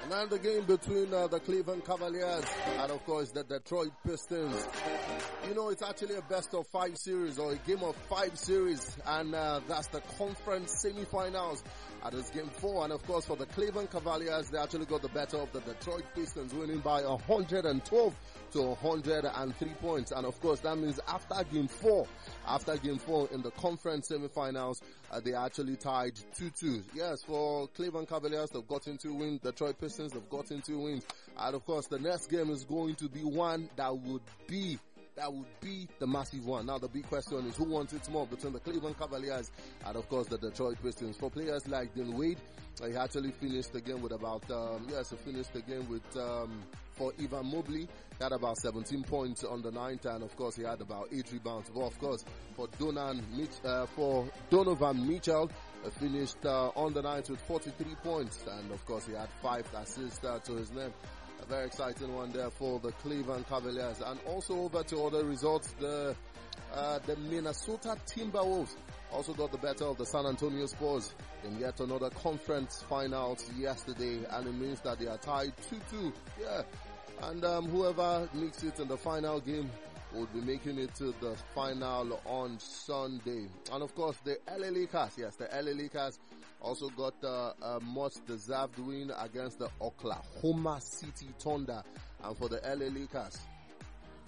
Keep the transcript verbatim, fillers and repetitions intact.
Now the game between uh, the Cleveland Cavaliers and of course the Detroit Pistons. You know, it's actually a best of five series or a game of five series, and uh, that's the conference semifinals. And it's game four, and of course for the Cleveland Cavaliers, they actually got the better of the Detroit Pistons, winning by one hundred twelve to one hundred three points. And of course that means after game four, after game four in the conference semifinals, uh, they actually tied two two. Yes, for Cleveland Cavaliers, they've gotten two wins. Detroit Pistons, they've gotten two wins. And of course the next game is going to be one that would be That would be the massive one. Now the big question is, who wants it more between the Cleveland Cavaliers and of course the Detroit Pistons? For players like Dean Wade, he actually finished the game with about, um, yes, he finished the game with, um, for Evan Mobley, he had about seventeen points on the ninth, and of course he had about eight rebounds. But of course, for Donovan, Mitch, uh, for Donovan Mitchell, he finished, uh, on the ninth with forty-three points, and of course he had five assists, uh, to his name. A very exciting one there for the Cleveland Cavaliers. And also over to other results, the uh, the Minnesota Timberwolves also got the better of the San Antonio Spurs in yet another conference finals yesterday, and it means that they are tied two two. Yeah, and um, whoever makes it in the final game will be making it to the final on Sunday. And of course the L A Lakers, yes, the L A Lakers also got uh, a much deserved win against the Oklahoma City Thunder. And for the L A Lakers,